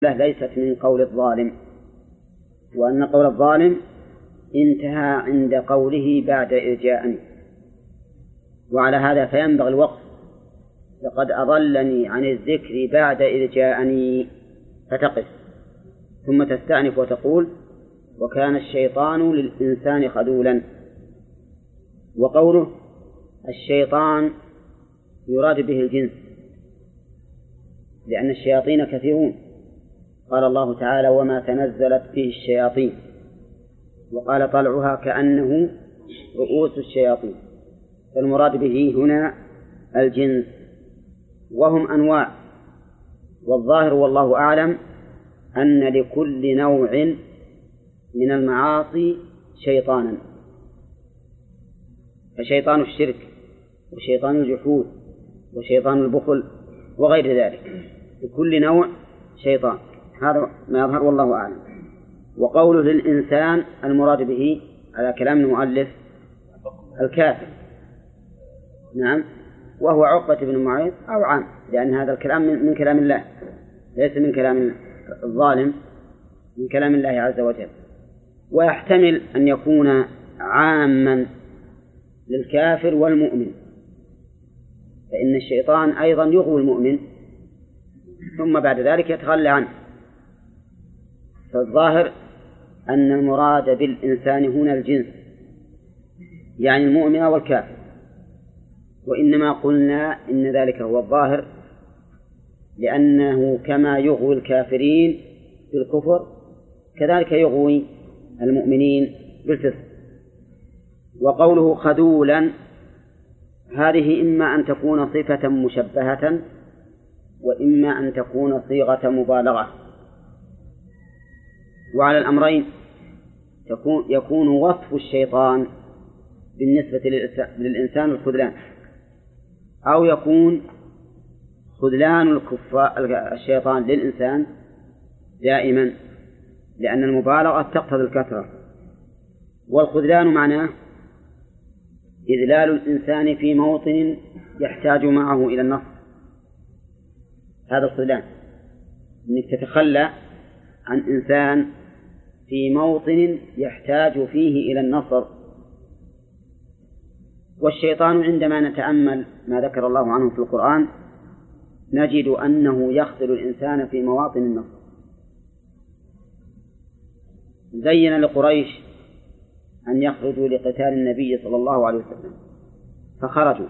ليست من قول الظالم، وأن قول الظالم انتهى عند قوله بعد إذ جاءني، وعلى هذا فينبغي الوقف. لقد أضلني عن الذكر بعد إذ جاءني، فتقف ثم تستأنف وتقول وكان الشيطان للإنسان خذولا. وقوله الشيطان يراد به الجنس، لأن الشياطين كثيرون. قال الله تعالى وما تنزلت به الشياطين، وقال طلعها كأنه رؤوس الشياطين، فالمراد به هنا الجنس، وهم أنواع. والظاهر والله أعلم أن لكل نوع من المعاصي شيطانا، فشيطان الشرك وشيطان الجحود وشيطان البخل وغير ذلك، لكل نوع شيطان، هذا ما يظهر والله أعلم. وقوله للإنسان المراد به على كلام المؤلف الكافر، نعم، وهو عقبة بن معيط أو عام، لأن هذا الكلام من كلام الله، ليس من كلام الظالم، من كلام الله عز وجل. ويحتمل أن يكون عاما للكافر والمؤمن، فإن الشيطان أيضا يغوي المؤمن ثم بعد ذلك يتخلى عنه. فالظاهر أن المراد بالإنسان هنا الجنس، يعني المؤمن والكافر، وإنما قلنا إن ذلك هو الظاهر، لأنه كما يغوي الكافرين بالكفر كذلك يغوي المؤمنين بالفسق. وقوله خذولا هذه إما أن تكون صفة مشبهة وإما أن تكون صيغة مبالغة، وعلى الأمرين يكون وصف الشيطان بالنسبة للإنسان الخذلان، أو يكون خذلان الشيطان للإنسان دائما، لأن المبالغة تقتضي الكثرة. والخذلان معناه إذلال الإنسان في موطن يحتاج معه إلى النصر، هذا الخذلان، أنك تتخلى عن إنسان في موطن يحتاج فيه إلى النصر. والشيطان عندما نتأمل ما ذكر الله عنه في القرآن نجد أنه يخذل الإنسان في مواطن النصر. زين لقريش أن يخرجوا لقتال النبي صلى الله عليه وسلم فخرجوا،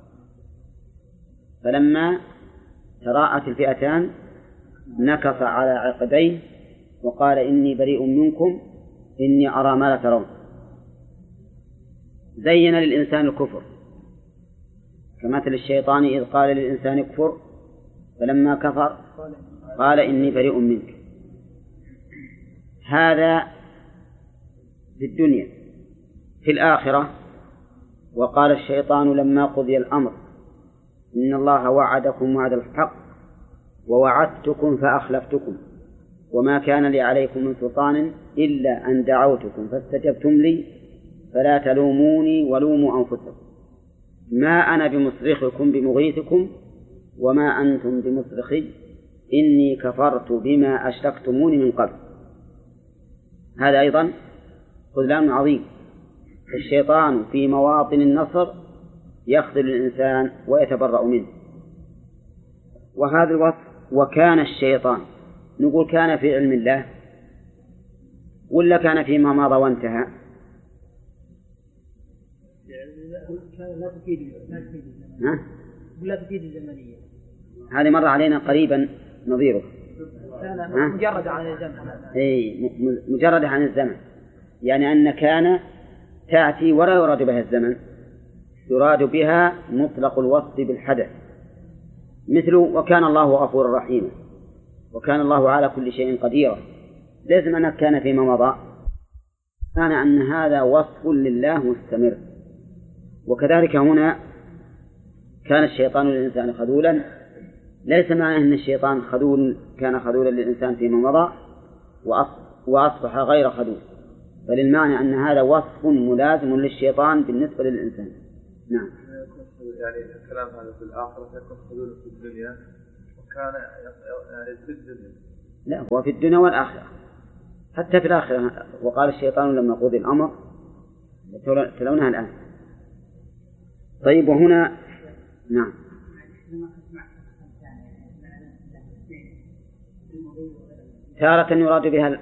فلما تراءت الفئتان نكص على عقبيه وقال إني بريء منكم إني أرى ما لا ترون. زين للإنسان الكفر كمثل الشيطان إذ قال للإنسان اكفر فلما كفر قال إني بريء منك. هذا في الدنيا. في الآخرة وقال الشيطان لما قضي الأمر إن الله وعدكم وعد الحق ووعدتكم فأخلفتكم وما كان لي عليكم من سلطان إلا أن دعوتكم فاستجبتم لي فلا تلوموني ولوموا أنفسكم ما أنا بمصرخكم بمغيثكم وما أنتم بمصرخي إني كفرت بما أشركتموني من قبل. هذا أيضا خذلان عظيم. الشيطان في مواطن النصر يخذل الإنسان ويتبرأ منه. وهذا الوصف وكان الشيطان نقول كان في علم الله ولا كان فيما مضى وانتهى؟ لا تفيد الزمنية. هذه مر علينا قريبا نظيره. مجرد عن الزمن. مجرد عن الزمن، يعني أن كان تأتي ولا يراد بها الزمن، يراد بها مطلق الوصف بالحدث، مثل وكان الله غفورا رحيما وكان الله على كل شيء قديرا. لازم أن كان فيما مضى، كان أن هذا وصف لله مستمر. وكذلك هنا كان الشيطان للإنسان خذولا، ليس معناه أن الشيطان خذول كان خذولا للإنسان فيما مضى وأصبح غير خذول، بل المعنى أن هذا وصف ملازم للشيطان بالنسبة للإنسان. نعم. يعني الكلام هذا في الآخرة يكون خذول في الدنيا وكان يعني في الدنيا لا، هو في الدنيا والآخرة، حتى في الآخرة. وقال الشيطان لما قضي الأمر، تلونها الآن. طيب، وهنا نعم. تارة يراد بها